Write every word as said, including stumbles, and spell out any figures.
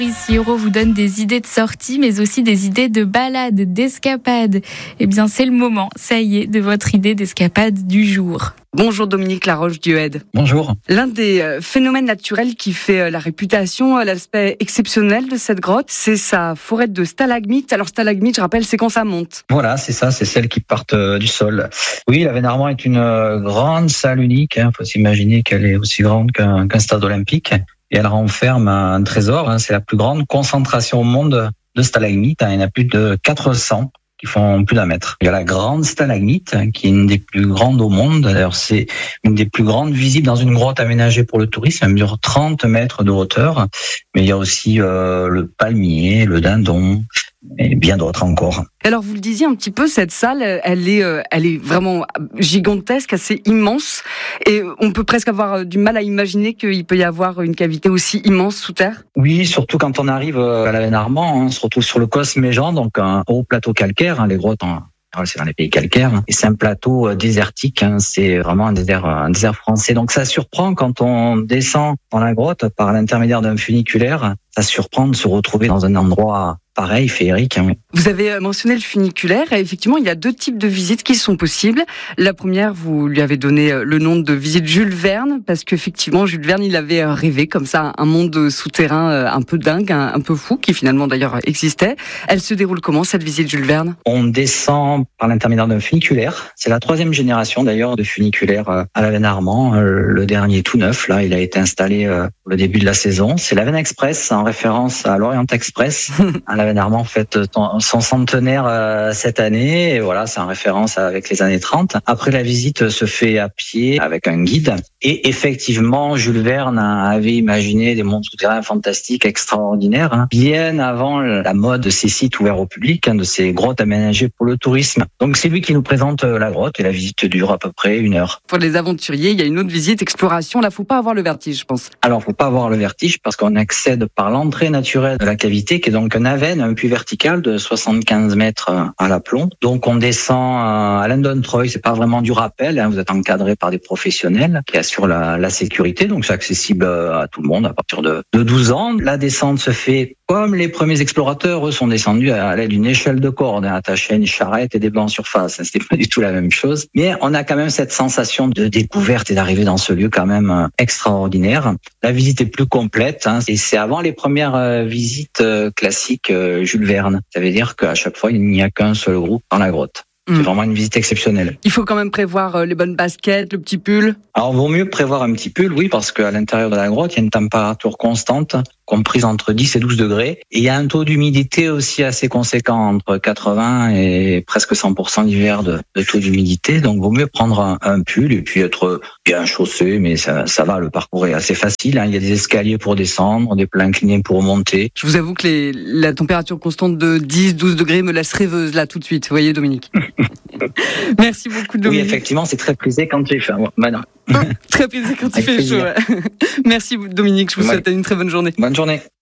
Ici, Euro vous donne des idées de sortie, mais aussi des idées de balade, d'escapade. Eh bien, c'est le moment, ça y est, de votre idée d'escapade du jour. Bonjour Dominique Laroche-Duhaide. Bonjour. L'un des euh, phénomènes naturels qui fait euh, la réputation, euh, l'aspect exceptionnel de cette grotte, c'est sa forêt de stalagmites. Alors stalagmites, je rappelle, c'est quand ça monte. Voilà, c'est ça, c'est celles qui partent euh, du sol. Oui, la Veine-Armand est une euh, grande salle unique. Il hein, faut s'imaginer qu'elle est aussi grande qu'un, qu'un stade olympique. Et elle renferme un trésor. Hein, c'est la plus grande concentration au monde de stalagmites. Hein, il y en a plus de quatre cents. Qui font plus d'un mètre. Il y a la grande stalagmite, qui est une des plus grandes au monde. D'ailleurs, c'est une des plus grandes visibles dans une grotte aménagée pour le tourisme. Elle mesure trente mètres de hauteur. Mais il y a aussi euh, le palmier, le dindon et bien d'autres encore. Alors, vous le disiez un petit peu, cette salle, elle est, euh, elle est vraiment gigantesque, assez immense. Et on peut presque avoir du mal à imaginer qu'il peut y avoir une cavité aussi immense sous terre. Oui, surtout quand on arrive à la Veine-Armand, hein, on se retrouve sur le Cosme Méjean, donc un haut plateau calcaire, hein, les grottes en c'est dans les pays calcaires, et c'est un plateau désertique, hein, c'est vraiment un désert, un désert français. Donc ça surprend quand on descend dans la grotte par l'intermédiaire d'un funiculaire, ça surprend de se retrouver dans un endroit pareil, féerique. Hein. Vous avez mentionné le funiculaire, et effectivement, il y a deux types de visites qui sont possibles. La première, vous lui avez donné le nom de visite Jules Verne, parce qu'effectivement, Jules Verne, il avait rêvé comme ça un monde souterrain un peu dingue, un, un peu fou, qui finalement d'ailleurs existait. Elle se déroule comment, cette visite Jules Verne ? On descend par l'intermédiaire d'un funiculaire. C'est la troisième génération d'ailleurs de funiculaire à la Veine-Armand. Le dernier tout neuf, là, il a été installé au début de la saison. C'est la Veine Express, en référence à l'Orient Express. La Veine-Armand fête son centenaire cette année, et voilà, c'est en référence avec les années trente. Après, la visite se fait à pied avec un guide. Et effectivement, Jules Verne avait imaginé des mondes souterrains fantastiques, extraordinaires, hein, bien avant la mode de ces sites ouverts au public, hein, de ces grottes aménagées pour le tourisme. Donc c'est lui qui nous présente la grotte, et la visite dure à peu près une heure. Pour les aventuriers, il y a une autre visite, exploration. Là, faut pas avoir le vertige, je pense. Alors, faut pas avoir le vertige parce qu'on accède par l'entrée naturelle de la cavité, qui est donc un avène, un puits vertical de soixante-quinze mètres à l'aplomb. Donc on descend à l'Endon-Troy, c'est pas vraiment du rappel, hein, vous êtes encadré par des professionnels qui assurent la, la sécurité, donc c'est accessible à tout le monde à partir de, de douze ans. La descente se fait comme les premiers explorateurs, eux sont descendus à l'aide d'une échelle de corde, hein, attachée à une charrette et des bancs en surface. C'était pas du tout la même chose. Mais on a quand même cette sensation de découverte et d'arriver dans ce lieu quand même extraordinaire. La visite est plus complète, hein, et c'est avant les premières euh, visites euh, classiques euh, Jules Verne. Ça veut dire qu'à chaque fois, il n'y a qu'un seul groupe dans la grotte. C'est mmh. vraiment une visite exceptionnelle. Il faut quand même prévoir les bonnes baskets, le petit pull. Alors, vaut mieux prévoir un petit pull, oui, parce qu'à l'intérieur de la grotte, il y a une température constante, comprise entre dix et douze degrés. Et il y a un taux d'humidité aussi assez conséquent, entre quatre-vingts et presque cent pour cent l'hiver de, de taux d'humidité. Donc, vaut mieux prendre un, un pull et puis être bien chaussé, mais ça, ça va, le parcours est assez facile. Hein. Il y a des escaliers pour descendre, des plans inclinés pour monter. Je vous avoue que les, la température constante de dix douze degrés me laisse rêveuse, là, tout de suite. Vous voyez, Dominique? Merci beaucoup, Dominique. Oui, effectivement, c'est très prisé quand il fait chaud. Maintenant. Très prisé quand il fait chaud. Merci, Dominique. Je vous souhaite une très bonne journée. Bonne journée.